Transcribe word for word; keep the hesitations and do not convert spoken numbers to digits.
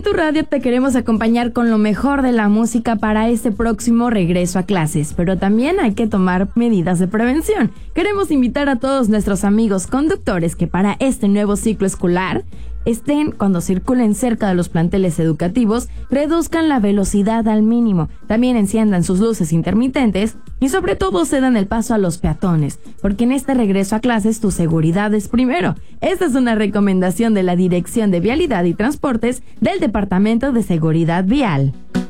Tu Radio te queremos acompañar con lo mejor de la música para este próximo regreso a clases, pero también hay que tomar medidas de prevención. Queremos invitar a todos nuestros amigos conductores que para este nuevo ciclo escolar estén, cuando circulen cerca de los planteles educativos, reduzcan la velocidad al mínimo, también enciendan sus luces intermitentes y sobre todo cedan el paso a los peatones, porque en este regreso a clases tu seguridad es primero. Esta es una recomendación de la Dirección de Vialidad y Transportes del Departamento de Seguridad Vial.